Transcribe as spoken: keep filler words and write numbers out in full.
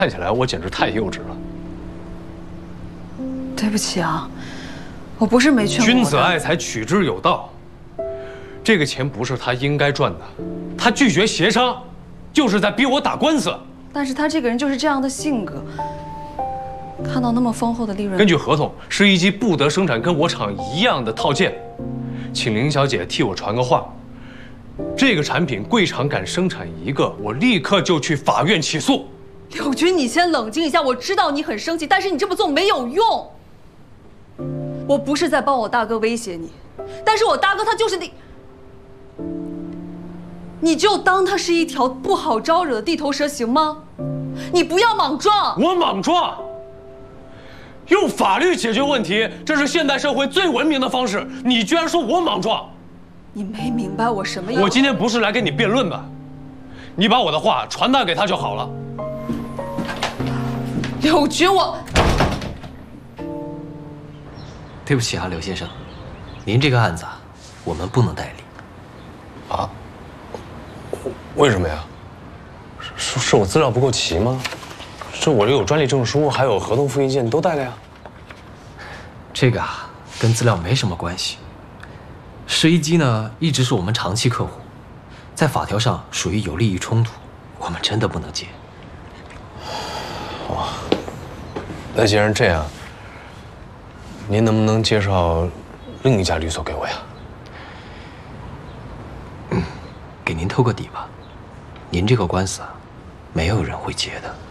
看起来我简直太幼稚了。 对不起啊，我不是没劝过。 君子爱财，取之有道。这个钱不是他应该赚的，他拒绝协商，就是在逼我打官司。 但是他这个人就是这样的性格，看到那么丰厚的利润， 根据合同，试衣机不得生产跟我厂一样的套件，请林小姐替我传个话。 这个产品贵厂敢生产一个，我立刻就去法院起诉。 柳军，你先冷静一下。我知道你很生气，但是你这么做没有用。我不是在帮我大哥威胁你，但是我大哥他就是那，你就当他是一条不好招惹的地头蛇行吗？你不要莽撞。 我莽撞？用法律解决问题，这是现代社会最文明的方式。你居然说我莽撞？ 你没明白我什么意思？ 我今天不是来跟你辩论的，你把我的话传达给他就好了。 柳军，我对不起啊，柳先生，您这个案子啊，我们不能代理。 啊？为什么呀？是是我资料不够齐吗？这我这有专利证书，还有合同复印件，都带了呀。 这个啊，跟资料没什么关系。 试衣机呢，一直是我们长期客户，在法条上属于有利益冲突，我们真的不能接。 哇，那既然这样，您能不能介绍另一家律所给我呀？ 嗯，给您透个底吧，您这个官司啊，没有人会接的。